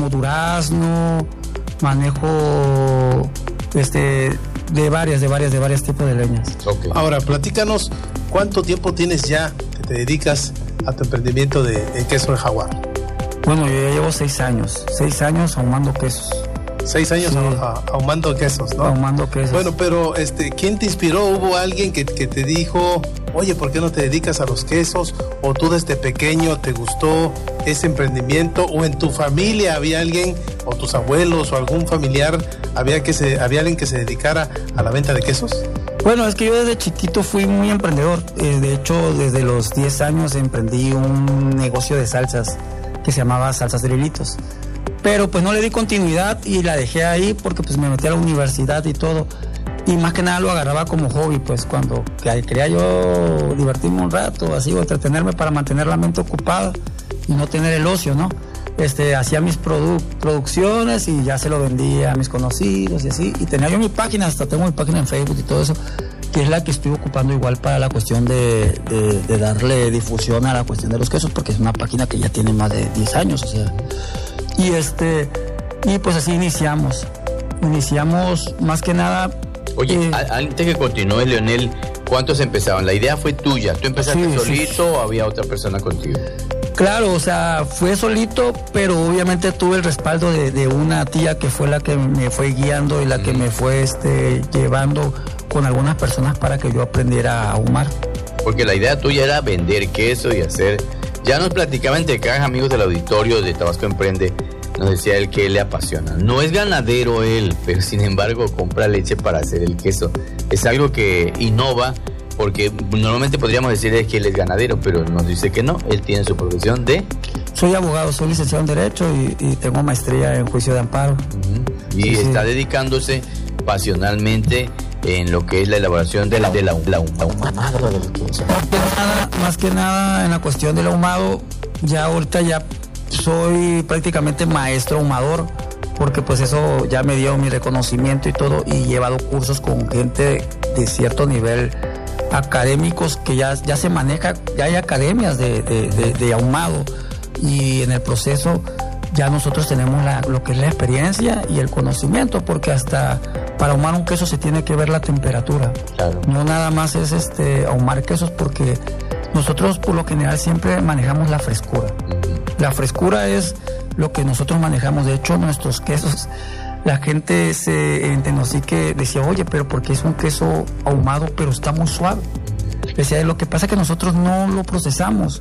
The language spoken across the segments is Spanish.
como durazno, manejo de varias tipos de leñas. Okay. Ahora, platícanos, ¿cuánto tiempo tienes ya que te dedicas a tu emprendimiento de queso de jaguar? Bueno, yo ya llevo 6 años ahumando quesos. 6 años sí. Ahumando quesos, ¿no? Ahumando quesos. Bueno, pero ¿quién te inspiró? ¿Hubo alguien que te dijo, oye, ¿por qué no te dedicas a los quesos? ¿O tú desde pequeño te gustó ese emprendimiento? ¿O en tu familia había alguien, o tus abuelos o algún familiar, había alguien que se dedicara a la venta de quesos? Bueno, es que yo desde chiquito fui muy emprendedor. De hecho, desde los 10 años emprendí un negocio de salsas que se llamaba Salsas Drilitos. Pero pues no le di continuidad y la dejé ahí porque pues me metí a la universidad y todo. Y más que nada lo agarraba como hobby, pues cuando quería yo divertirme un rato, así, o entretenerme para mantener la mente ocupada y no tener el ocio, ¿no? Hacía mis producciones y ya se lo vendía a mis conocidos y así. Y tenía yo mi página, hasta tengo mi página en Facebook y todo eso, que es la que estoy ocupando igual para la cuestión de darle difusión a la cuestión de los quesos, porque es una página que ya tiene más de 10 años, o sea. Y pues así iniciamos más que nada. Oye, antes que continúe, Leonel, ¿cuántos empezaban? La idea fue tuya, ¿tú empezaste solito o había otra persona contigo? Claro, o sea, fue solito, pero obviamente tuve el respaldo de una tía que fue la que me fue guiando y la que me fue llevando con algunas personas para que yo aprendiera a ahumar. Porque la idea tuya era vender queso y hacer... Ya nos platicaba entre cada amigos del auditorio de Tabasco Emprende, nos decía él que él le apasiona. No es ganadero él, pero sin embargo compra leche para hacer el queso. Es algo que innova, porque normalmente podríamos decir que él es ganadero, pero nos dice que no, él tiene su profesión de... Soy abogado, soy licenciado en Derecho y tengo maestría en juicio de amparo. Y está dedicándose pasionalmente en lo que es la elaboración de la ahumado del queso. Más que nada en la cuestión del ahumado, ya ahorita ya soy prácticamente maestro ahumador, porque pues eso ya me dio mi reconocimiento y todo, y he llevado cursos con gente de cierto nivel académicos que ya se maneja, ya hay academias de ahumado, y en el proceso ya nosotros tenemos lo que es la experiencia y el conocimiento, porque hasta para ahumar un queso se tiene que ver la temperatura. Claro. No nada más es ahumar quesos, porque nosotros por lo general siempre manejamos la frescura. La frescura es lo que nosotros manejamos. De hecho, nuestros quesos, la gente sí que decía, oye, pero ¿por qué es un queso ahumado pero está muy suave? Decía, lo que pasa es que nosotros no lo procesamos.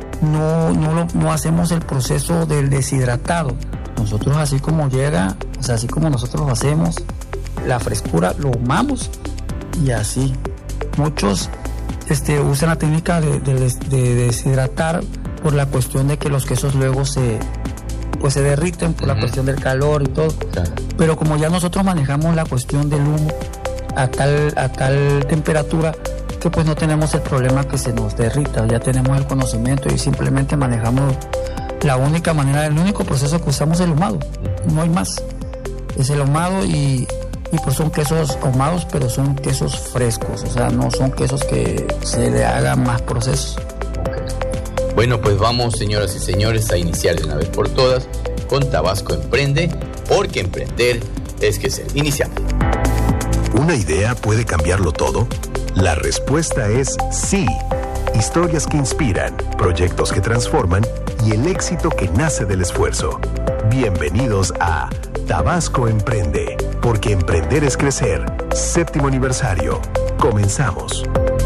No hacemos el proceso del deshidratado. Nosotros así como llega, o sea, así como nosotros lo hacemos, la frescura lo ahumamos y así. Muchos usan la técnica de deshidratar por la cuestión de que los quesos luego se derriten por la cuestión del calor y todo. Claro. Pero como ya nosotros manejamos la cuestión del humo a tal temperatura, que pues no tenemos el problema que se nos derrita, ya tenemos el conocimiento y simplemente manejamos la única manera, el único proceso que usamos es el ahumado, no hay más, es el ahumado y pues son quesos ahumados, pero son quesos frescos, o sea, no son quesos que se le hagan más procesos. Okay. Bueno, pues vamos, señoras y señores, a iniciar de una vez por todas con Tabasco Emprende, porque emprender es crecer. Iniciamos. ¿Una idea puede cambiarlo todo? La respuesta es sí. Historias que inspiran, proyectos que transforman y el éxito que nace del esfuerzo. Bienvenidos a Tabasco Emprende, porque emprender es crecer. 7º aniversario. Comenzamos.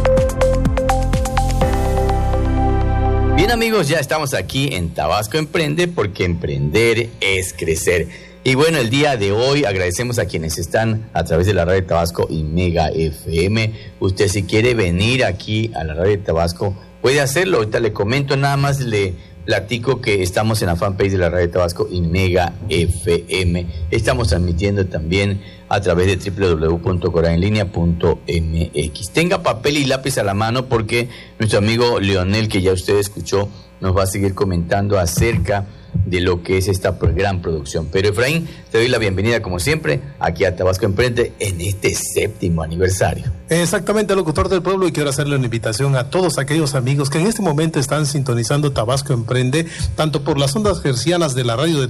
Bien, amigos, ya estamos aquí en Tabasco Emprende, porque emprender es crecer. Y bueno, el día de hoy agradecemos a quienes están a través de la radio de Tabasco y Mega FM. Usted si quiere venir aquí a la radio de Tabasco, puede hacerlo. Ahorita le comento, nada más le platico que estamos en la fanpage de la radio de Tabasco y Mega FM. Estamos transmitiendo también a través de www.coraenlinea.mx. Tenga papel y lápiz a la mano, porque nuestro amigo Leonel, que ya usted escuchó, nos va a seguir comentando acerca de lo que es esta gran producción. Pero Efraín, te doy la bienvenida como siempre aquí a Tabasco Emprende en este 7º aniversario. Exactamente, locutor del pueblo, y quiero hacerle una invitación a todos aquellos amigos que en este momento están sintonizando Tabasco Emprende, tanto por las ondas hercianas de la radio de